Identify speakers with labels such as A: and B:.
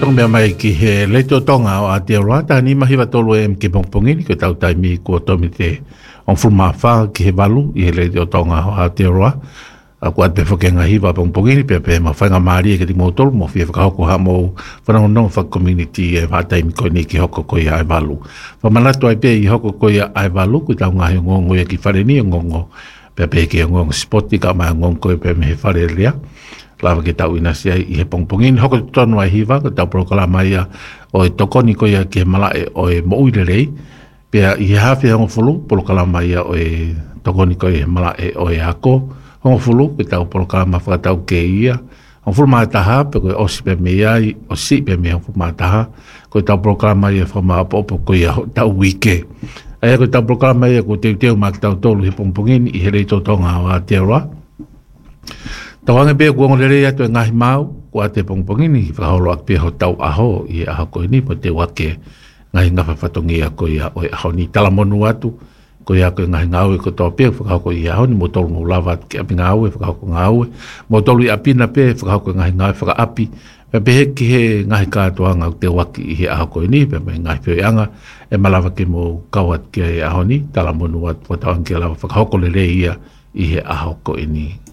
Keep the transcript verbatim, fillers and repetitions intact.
A: tong mea mai ki he le to tonga o Aotearoa tani mahiwa tolu e mke pongpongi ni ko tau taimi ko tomi te on fuma fa ki he valu i he le to tonga o Aotearoa a ko at pe fokenga hiwa pongpongi ni pe pe ma whainga maari e ki ti motolu mo fia whakahoko ha mo whanau fa community e wha taimi ko ni ki hoko ko ia ai valu fa manatu ai pe i hoko ko ia ai valu ko tau ngahi ngongo e ki whare ni ngongo pe pe ki ngongo spoti ka mai ngongo ko e pe me he whare rea lava ke tau ina sia i he pongpongini hoko tonu ai hiva ko tau proklama ia o e tokoni ko ia ke malae o e mouirerei pea i he hafi hongo fulu proklama ia o e tokoni ko ia malae o e ako hongo fulu ke tau proklama whakatau ke ia hongo fulu maa taha pe ko e osi pe me iai o si pe me hongo fulu maa taha ko tau proklama ia whamaa popo ko ia tau wike aia ko tau proklama ia ko teu teu maa tau tolu he pongpongini i he rei totonga o Aotearoa tawanga pe ko ngore ya to ngahi mau ko ate pongpongi ni whaholo ak pe ho tau aho i aho ko ni po te wake ngahi ngafa fatongi ko ia o aho ni talamonu atu ko ia ko ngahi ngau ko to pe whakaho ko ia aho ni motolu mo lava ke api ngau whakaho ko ngau motolu i apina pe whakaho ko ngahi ngau whaka api pe pe he ki he ngahi katoanga te wake i he aho ko ni pe pe ngahi pe anga e malava ke mo kawat ke aho ni talamonu atu po tawang ke lava whakaho ko le re ia i he aho ko ni